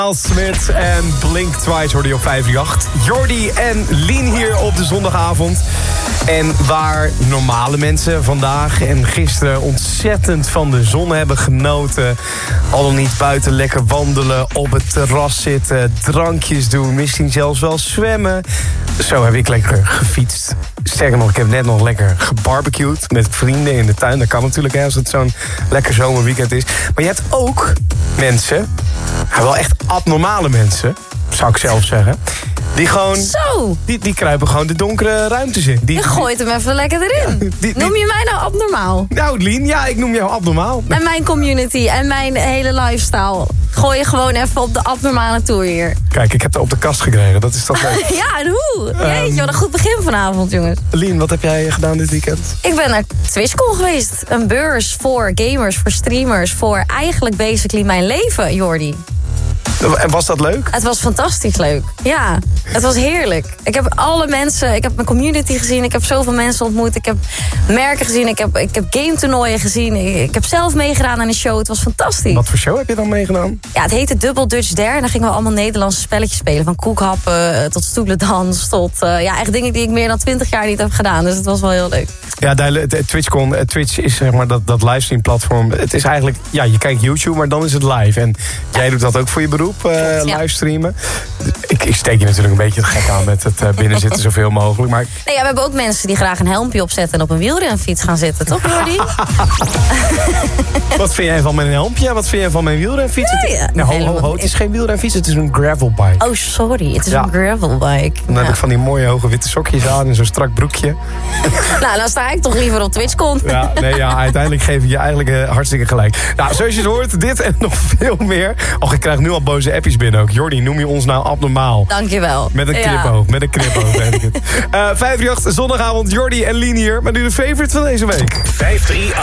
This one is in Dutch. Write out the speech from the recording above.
Smith en Blink Twice hoorde je op 538. Jordi en Lien hier op de zondagavond. En waar normale mensen vandaag en gisteren ontzettend van de zon hebben genoten. Al dan niet buiten lekker wandelen, op het terras zitten, drankjes doen, misschien zelfs wel zwemmen. Zo heb ik lekker gefietst. Sterker nog, ik heb net nog lekker gebarbecued met vrienden in de tuin. Dat kan natuurlijk als het zo'n lekker zomerweekend is. Maar je hebt ook mensen, wel echt abnormale mensen, zou ik zelf zeggen. Die gewoon, Zo! Die kruipen gewoon de donkere ruimtes in. Je gooit hem even lekker erin. Noem je mij nou abnormaal? Nou, Lien, ja, ik noem jou abnormaal. En mijn community en mijn hele lifestyle. Gooi je gewoon even op de abnormale tour hier. Kijk, ik heb er op de kast gekregen. Dat is toch leuk. Ja, en hoe? Jeetje, wat een goed begin vanavond, jongens. Lien, wat heb jij gedaan dit weekend? Ik ben naar TwitchCon geweest. Een beurs voor gamers, voor streamers, voor eigenlijk basically mijn leven, Jordi. En was dat leuk? Het was fantastisch leuk. Ja, het was heerlijk. Ik heb alle mensen, ik heb mijn community gezien. Ik heb zoveel mensen ontmoet. Ik heb merken gezien. Ik heb game toernooien gezien. Ik heb zelf meegedaan aan een show. Het was fantastisch. Wat voor show heb je dan meegedaan? Ja, het heette Double Dutch Dare. En dan gingen we allemaal Nederlandse spelletjes spelen. Van koekhappen tot stoelendans tot echt dingen die ik meer dan 20 jaar niet heb gedaan. Dus het was wel heel leuk. Ja, TwitchCon. Twitch is zeg maar dat livestream platform. Het is eigenlijk, ja, je kijkt YouTube, maar dan is het live. En jij doet dat ook voor je beroep, livestreamen. Ik steek je natuurlijk een beetje gek aan met het binnenzitten zoveel mogelijk. Maar... Nee, we hebben ook mensen die graag een helmpje opzetten en op een wielrenfiets gaan zitten, toch, Jordi? Wat vind jij van mijn helmpje? Wat vind jij van mijn wielrenfiets? Ho, het is geen wielrenfiets, het is een gravelbike. Oh, sorry, het is een gravelbike. Dan heb ik van die mooie hoge witte sokjes aan en zo'n strak broekje. Nou, dan sta ik toch liever op TwitchCon. Uiteindelijk geef ik je eigenlijk hartstikke gelijk. Nou, zoals je het hoort, dit en nog veel meer. Och, ik krijg nu al boze appjes binnen ook. Jordi, noem je ons nou abnormaal? Dankjewel. Met een knipoog, weet ik het. 538, zondagavond, Jordi en Lien hier. Maar nu de favorite van deze week. 538.